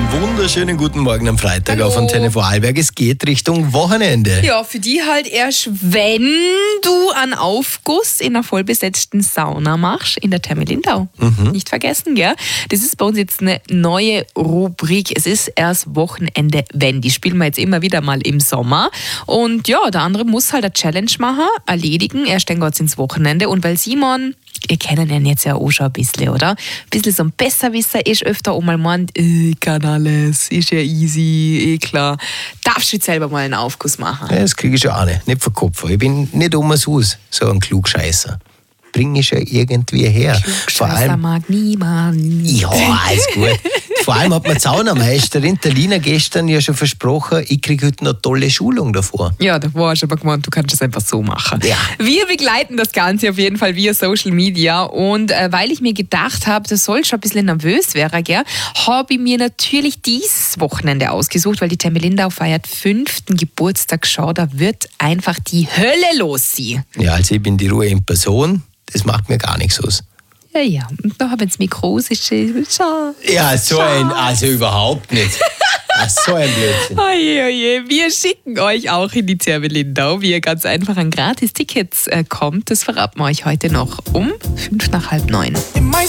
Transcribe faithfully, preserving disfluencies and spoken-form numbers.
wunderschönen guten Morgen am Freitag Hallo. auf Antenne Vorarlberg. Es geht Richtung Wochenende. Ja, für die halt erst, wenn du einen Aufguss in einer vollbesetzten Sauna machst, in der Therme Lindau. Mhm. Nicht vergessen, gell? Das ist bei uns jetzt eine neue Rubrik. Es ist erst Wochenende, wenn. Die spielen wir jetzt immer wieder mal im Sommer. Und ja, der andere muss halt eine Challenge machen, erledigen. Erst dann geht's ins Wochenende. Und weil Simon, ihr kennt ihn jetzt ja auch schon ein bisschen, oder? Ein bisschen so ein Besserwisser ist, öfter auch mal meint, ich kann alles, ist ja easy, eh klar. Darfst du jetzt selber mal einen Aufguss machen? Ja, das kriege ich schon auch nicht, nicht vom Kopf. Ich bin nicht um Haus, so ein Klugscheißer. Bring ich ja irgendwie her. Vor allem mag niemand. Ja, alles gut. Vor allem hat mir die Saunameisterin, der Lina, gestern ja schon versprochen, ich kriege heute noch eine tolle Schulung davor. Ja, davor hast du aber gemeint, du kannst es einfach so machen. Ja. Wir begleiten das Ganze auf jeden Fall via Social Media und äh, weil ich mir gedacht habe, das soll schon ein bisschen nervös werden, gell, habe ich mir natürlich dieses Wochenende ausgesucht, weil die Therme Lindau feiert fünften Geburtstag schon, da wird einfach die Hölle los sein. Ja, also ich bin die Ruhe in Person, das macht mir gar nichts aus. Ja, ja, und da haben sie Mikro ist schön. Ja, so ein, also überhaupt nicht. Ach, so ein Blödsinn. Oje, oje. Wir schicken euch auch in die Therme Lindau, wie ihr ganz einfach an Gratis-Tickets äh, kommt. Das verraten wir euch heute noch um fünf nach halb neun.